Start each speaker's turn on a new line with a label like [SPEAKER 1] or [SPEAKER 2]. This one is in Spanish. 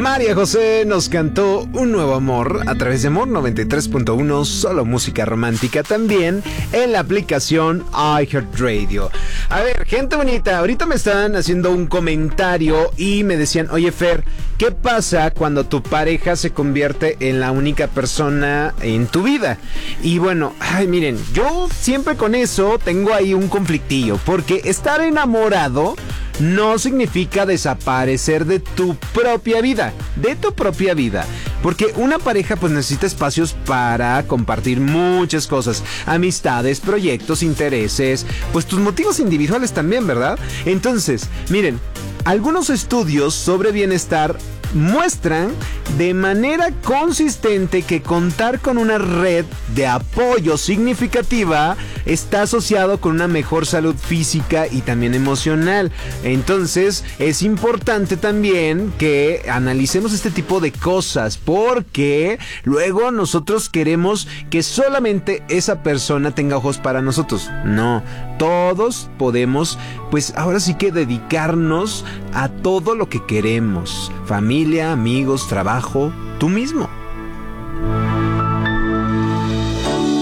[SPEAKER 1] María José nos cantó Un Nuevo Amor a través de Amor 93.1, solo música romántica, también en la aplicación iHeartRadio. A ver, gente bonita, ahorita me estaban haciendo un comentario y me decían, oye Fer, ¿qué pasa cuando tu pareja se convierte en la única persona en tu vida? Y bueno, miren, yo siempre con eso tengo ahí un conflictillo, porque estar enamorado no significa desaparecer de tu propia vida, porque una pareja pues necesita espacios para compartir muchas cosas, amistades, proyectos, intereses, pues tus motivos individuales también, ¿verdad? Entonces, miren, algunos estudios sobre bienestar muestran de manera consistente que contar con una red de apoyo significativa está asociado con una mejor salud física y también emocional. Entonces es importante también que analicemos este tipo de cosas, porque luego nosotros queremos que solamente esa persona tenga ojos para nosotros. No, todos podemos, pues ahora sí que dedicarnos a todo lo que queremos: familia, amigos, trabajo, tú mismo.